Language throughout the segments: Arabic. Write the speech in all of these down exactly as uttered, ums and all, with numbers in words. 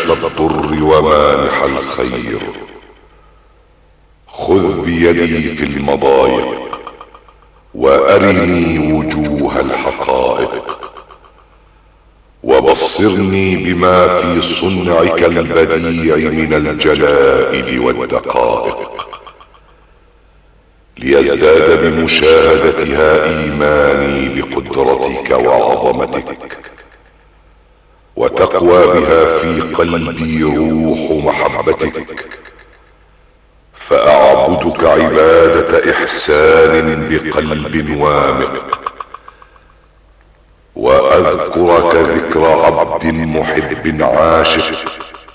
كاشف الضر ومانح الخير. خذ بيدي في المضايق وارني وجوه الحقائق، وبصرني بما في صنعك البديع من الجلائل والدقائق، ليزداد بمشاهدتها ايماني بقدرتك وعظمتك، وتقوى بها في قلبي روح محبتك، فاعبدك عبادة احسان بقلب وامق، واذكرك ذكر عبد محب عاشق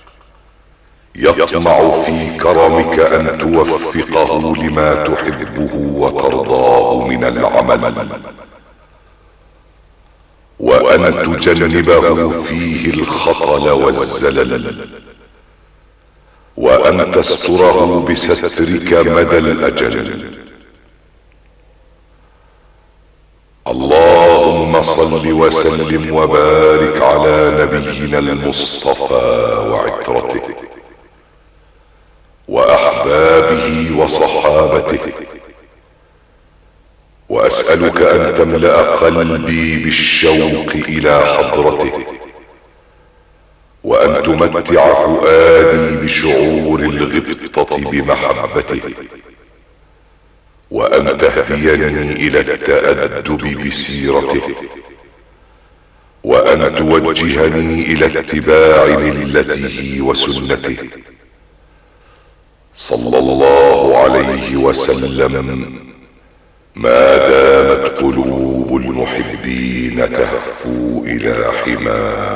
يطمع في كرمك ان توفقه لما تحبه وترضاه من العمل، وان تجنبه فيه الخطل والزلل، وان تستره بسترك مدى الاجل. اللهم صل وسلم وبارك على نبينا المصطفى وعترته واحبابه وصحابته، واسألك ان تملأ قلبي بالشوق الى حضرته، وان تمتع فؤادي بشعور الغبطة بمحبته، وان تهديني الى التأدب بسيرته، وان توجهني الى اتباع ملته وسنته، صلى الله عليه وسلم، ما دامت قلوب المحبين تهفو الى حماه.